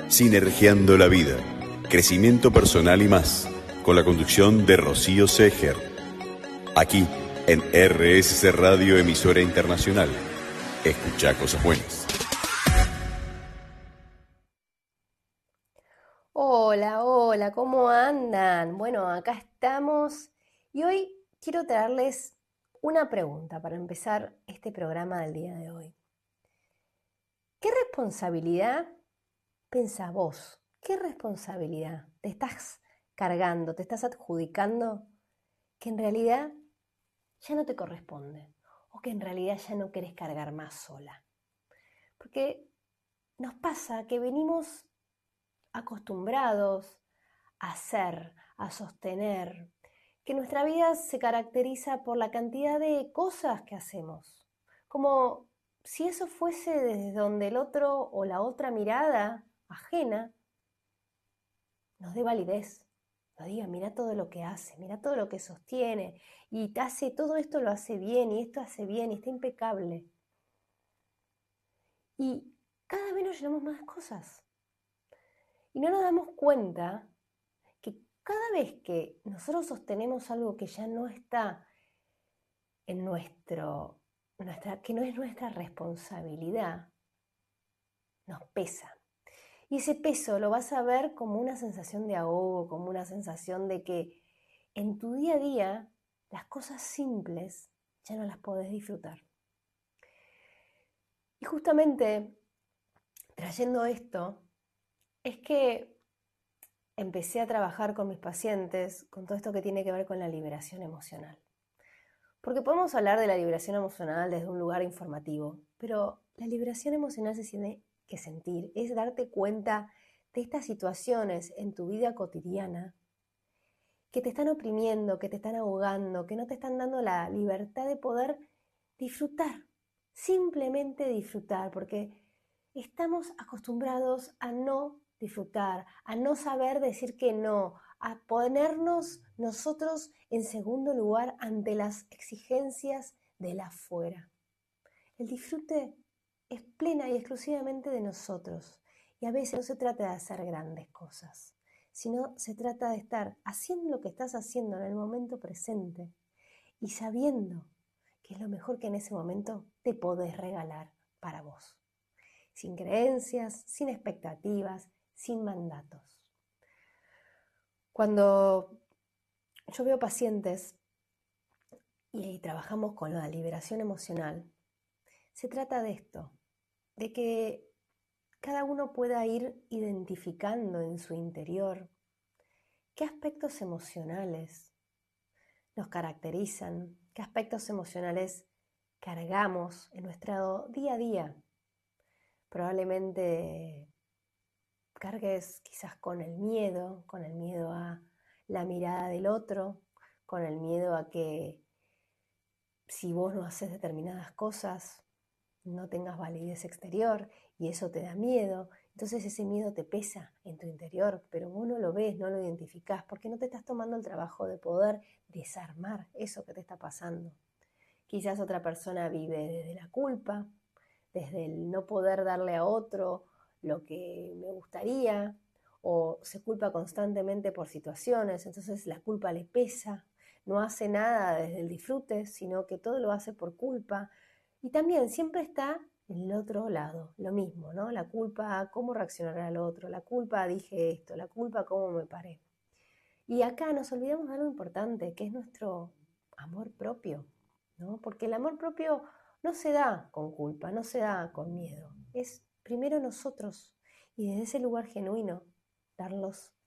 Sinergiando la vida, crecimiento personal y más, con la conducción de Rocío Seger. Aquí, en RSC Radio, emisora internacional. Escucha cosas buenas. Hola, hola, ¿cómo andan? Bueno, acá estamos y hoy quiero traerles una pregunta para empezar este programa del día de hoy. ¿Qué responsabilidad pensás vos? ¿Qué responsabilidad te estás cargando, te estás adjudicando que en realidad ya no te corresponde o que en realidad ya no querés cargar más sola? Porque nos pasa que venimos acostumbrados a hacer, a sostener, que nuestra vida se caracteriza por la cantidad de cosas que hacemos, como si eso fuese desde donde el otro o la otra mirada ajena nos dé validez, nos diga, mira todo lo que hace, mira todo lo que sostiene, y hace todo esto lo hace bien, y esto hace bien, y está impecable. Y cada vez nos llenamos más cosas. Y no nos damos cuenta que cada vez que nosotros sostenemos algo que ya no está en que no es nuestra responsabilidad, nos pesa. Y ese peso lo vas a ver como una sensación de ahogo, como una sensación de que en tu día a día las cosas simples ya no las podés disfrutar. Y justamente trayendo esto, es que empecé a trabajar con mis pacientes con todo esto que tiene que ver con la liberación emocional. Porque podemos hablar de la liberación emocional desde un lugar informativo, pero la liberación emocional se tiene que sentir, es darte cuenta de estas situaciones en tu vida cotidiana que te están oprimiendo, que te están ahogando, que no te están dando la libertad de poder disfrutar, simplemente disfrutar, porque estamos acostumbrados a no disfrutar, a no saber decir que no, a ponernos nosotros en segundo lugar ante las exigencias del afuera. El disfrute es plena y exclusivamente de nosotros, y a veces no se trata de hacer grandes cosas, sino se trata de estar haciendo lo que estás haciendo en el momento presente y sabiendo que es lo mejor que en ese momento te podés regalar para vos. Sin creencias, sin expectativas, sin mandatos. Cuando yo veo pacientes y trabajamos con la liberación emocional, se trata de esto, de que cada uno pueda ir identificando en su interior qué aspectos emocionales nos caracterizan, qué aspectos emocionales cargamos en nuestro día a día. Probablemente cargues quizás con el miedo a la mirada del otro, con el miedo a que si vos no haces determinadas cosas, no tengas validez exterior y eso te da miedo. Entonces ese miedo te pesa en tu interior, pero vos no lo ves, no lo identificás, porque no te estás tomando el trabajo de poder desarmar eso que te está pasando. Quizás otra persona vive desde la culpa, desde el no poder darle a otro lo que me gustaría, o se culpa constantemente por situaciones, entonces la culpa le pesa, no hace nada desde el disfrute, sino que todo lo hace por culpa. Y también siempre está en el otro lado, lo mismo, ¿no? La culpa, cómo reaccionará el otro, la culpa, dije esto, la culpa, cómo me paré. Y acá nos olvidamos de algo importante, que es nuestro amor propio, ¿no? Porque el amor propio no se da con culpa, no se da con miedo. Es primero nosotros y desde ese lugar genuino darnos